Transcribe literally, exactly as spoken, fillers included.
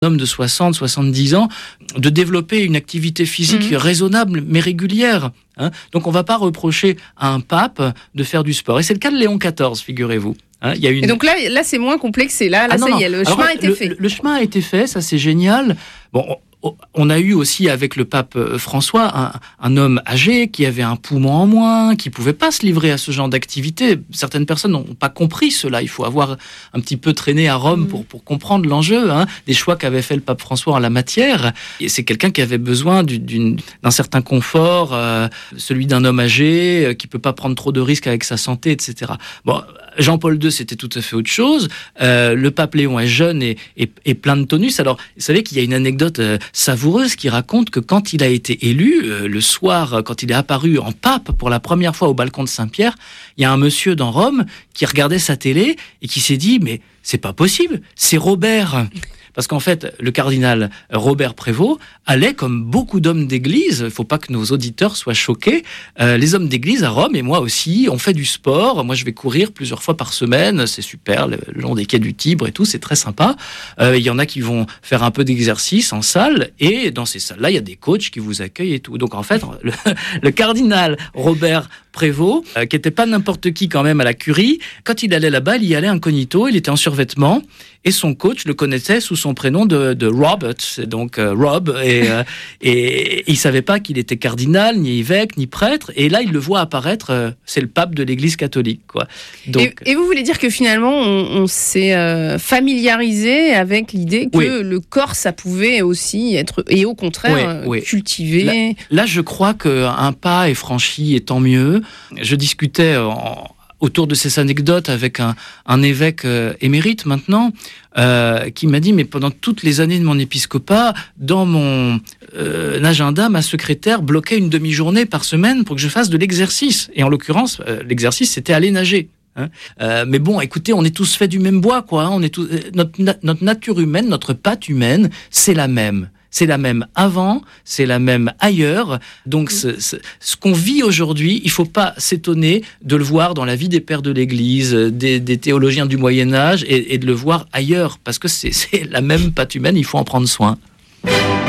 homme de soixante, soixante-dix ans, de développer une activité physique mmh. raisonnable mais régulière. Hein. Donc on ne va pas reprocher à un pape de faire du sport. Et c'est le cas de Léon quatorze, figurez-vous. Hein, il y a une... Et donc là, là c'est moins complexé. Là, là ah, non, ça non. y est, le Alors, chemin a été le, fait. Le, le chemin a été fait, ça c'est génial. Bon, on a eu aussi avec le pape François un, un homme âgé qui avait un poumon en moins, qui pouvait pas se livrer à ce genre d'activité. Certaines personnes n'ont pas compris cela. Il faut avoir un petit peu traîné à Rome mmh. pour, pour comprendre l'enjeu hein, des choix qu'avait fait le pape François en la matière. Et c'est quelqu'un qui avait besoin d'une, d'un certain confort, euh, celui d'un homme âgé euh, qui peut pas prendre trop de risques avec sa santé, et cetera. Bon, Jean-Paul deux, c'était tout à fait autre chose. Euh, le pape Léon est jeune et, et, et plein de tonus. Alors, vous savez qu'il y a une anecdote euh, savoureuse qui raconte que quand il a été élu, euh, le soir, quand il est apparu en pape pour la première fois au balcon de Saint-Pierre, il y a un monsieur dans Rome qui regardait sa télé et qui s'est dit « mais c'est pas possible, c'est Robert !» Parce qu'en fait, le cardinal Robert Prévost allait, comme beaucoup d'hommes d'église, il ne faut pas que nos auditeurs soient choqués, euh, les hommes d'église à Rome, et moi aussi, on fait du sport. Moi, je vais courir plusieurs fois par semaine, c'est super, le long des quais du Tibre et tout, c'est très sympa. Euh, il y en a qui vont faire un peu d'exercice en salle, et dans ces salles-là, il y a des coachs qui vous accueillent et tout. Donc en fait, le, le cardinal Robert Prévost, euh, qui n'était pas n'importe qui quand même à la curie, quand il allait là-bas, il y allait incognito, il était en survêtement, et son coach le connaissait sous son prénom de, de Robert, donc euh, Rob, et, euh, et, et il savait pas qu'il était cardinal, ni évêque, ni prêtre, et là il le voit apparaître, euh, c'est le pape de l'Église catholique, quoi. Donc, et, et vous voulez dire que finalement on, on s'est euh, familiarisé avec l'idée que oui. le corps ça pouvait aussi être, et au contraire, oui, oui. cultivé. Là, là je crois qu'un pas est franchi, et tant mieux. Je discutais en autour de ces anecdotes avec un, un évêque euh, émérite maintenant, euh, qui m'a dit, mais pendant toutes les années de mon épiscopat, dans mon euh, agenda, ma secrétaire bloquait une demi-journée par semaine pour que je fasse de l'exercice. Et en l'occurrence, euh, l'exercice, c'était aller nager. Hein euh, mais bon, écoutez, on est tous faits du même bois, quoi. Hein, on est tous, euh, notre, na- notre nature humaine, notre patte humaine, c'est la même. C'est la même avant, c'est la même ailleurs. Donc, ce, ce, ce qu'on vit aujourd'hui, il ne faut pas s'étonner de le voir dans la vie des pères de l'Église, des, des théologiens du Moyen-Âge, et, et de le voir ailleurs, parce que c'est, c'est la même patte humaine, il faut en prendre soin.